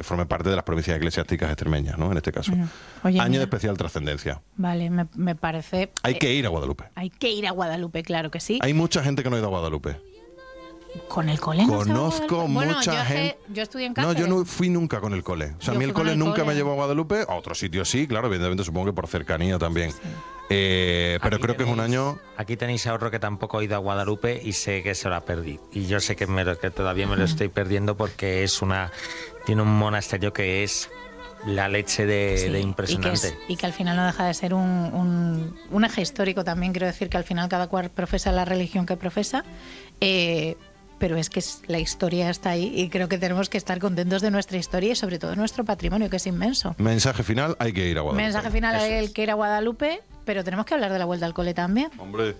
que forme parte de las provincias eclesiásticas extremeñas, ¿no? En este caso. Oye, Año mira, de especial trascendencia. Vale, me parece... Hay que ir a Guadalupe. Hay que ir a Guadalupe, claro que sí. Hay mucha gente que no ha ido a Guadalupe. ¿Con el cole? ¿No Conozco mucha gente. Yo estudié en No, Cáceres. yo no fui nunca con el cole. O sea, a Yo mí el fui con cole el nunca cole. me llevó a Guadalupe. A otros sitios sí, claro, evidentemente supongo que por cercanía también. Sí. Pero Aquí creo que es un tenéis- año... Aquí tenéis a otro que tampoco ha ido a Guadalupe y sé que se lo ha perdido. Y yo sé que todavía me lo estoy perdiendo porque tiene un monasterio que es la leche de impresionante. Y que al final no deja de ser un eje histórico también. Quiero decir que al final cada cual profesa la religión que profesa. Pero es que la historia está ahí y creo que tenemos que estar contentos de nuestra historia y sobre todo de nuestro patrimonio, que es inmenso. Mensaje final, hay que ir a Guadalupe. Mensaje final Eso hay es. que ir a Guadalupe, pero tenemos que hablar de la vuelta al cole también. Hombre...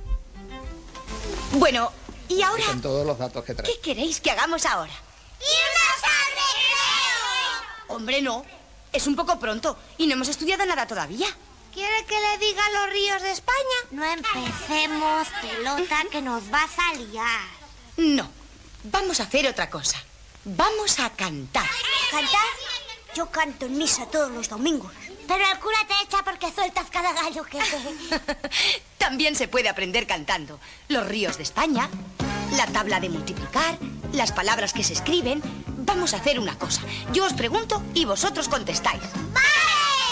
Bueno, ¿y ahora Con todos los datos que trae. qué queréis que hagamos ahora? ¡Irnos al recreo! Hombre, no. Es un poco pronto y no hemos estudiado nada todavía. ¿Quiere que le diga los ríos de España? No empecemos, pelota, que nos vas a liar. No. Vamos a hacer otra cosa. Vamos a cantar. ¿Cantar? Yo canto en misa todos los domingos. Pero el cura te echa porque sueltas cada gallo que ve. También se puede aprender cantando. Los ríos de España, la tabla de multiplicar, las palabras que se escriben. Vamos a hacer una cosa. Yo os pregunto y vosotros contestáis.